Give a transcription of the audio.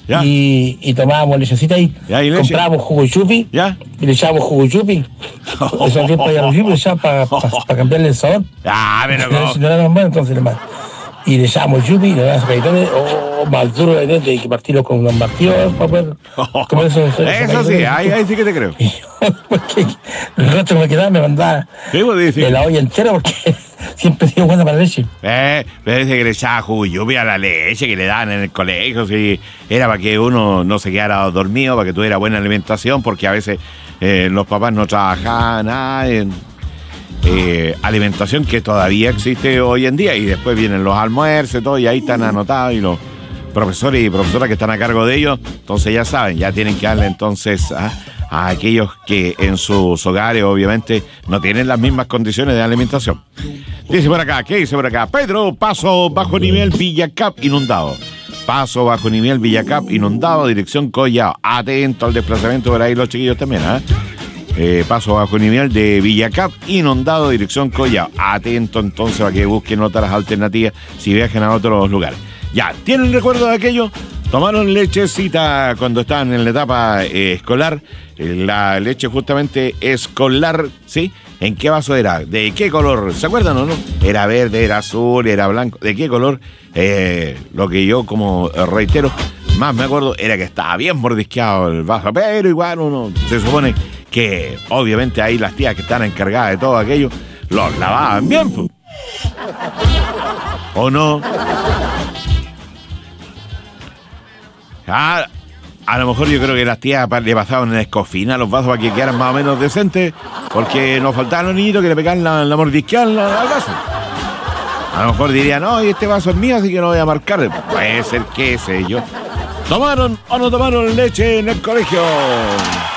Ya. Y tomábamos lechecita ahí. Ya, ¿y leche? Comprábamos jugo y chupi. ¿Ya? Y le echábamos jugo y chupi. Le echábamos bien para allá los chupis, le echábamos para cambiarle el sabor. Ah, pero La leche no era tan buena, entonces le más. Y le echábamos chupi, le dábamos caitones, o más duro de dientes, hay que partirlo con unos martillos para poder comer Eso sí, ahí sí que te creo. Y porque el resto que me quedaba me mandaba Sí, pues dice. de la olla entera porque siempre he sido buena para la leche. Pero dice que le echaba jugo y lluvia a la leche que le daban en el colegio, sí. Era para que uno no se quedara dormido, para que tuviera buena alimentación, porque a veces los papás no trabajaban nada en alimentación que todavía existe hoy en día, y después vienen los almuerzos, todo, y ahí están anotados, y los profesores y profesoras que están a cargo de ellos, entonces ya saben, ya tienen que darle entonces a aquellos que en sus hogares obviamente no tienen las mismas condiciones de alimentación. Dice por acá, ¿qué dice por acá? Pedro, paso bajo nivel Villacap inundado. Paso bajo nivel Villacap inundado, dirección Collao. Atento al desplazamiento por ahí los chiquillos también, paso bajo nivel de Villacap inundado, dirección Collao. Atento entonces para que busquen otras alternativas si viajan a otros lugares. Ya, ¿tienen recuerdo de aquello? Tomaron lechecita cuando estaban en la etapa escolar, la leche justamente escolar, ¿sí? ¿En qué vaso era? ¿De qué color? ¿Se acuerdan o no? ¿Era verde, era azul, era blanco? ¿De qué color? Lo que yo como reitero, más me acuerdo, era que estaba bien mordisqueado el vaso, pero igual uno se supone que obviamente ahí las tías que están encargadas de todo aquello, los lavaban bien, pues. ¿O no? A lo mejor yo creo que las tías le pasaban en escofina los vasos para que quedaran más o menos decentes, porque nos faltaban los niñitos que le pegaban la mordisqueada al vaso. A lo mejor dirían, no, este vaso es mío, así que no voy a marcar. Puede ser, qué sé yo. ¿Tomaron o no tomaron leche en el colegio?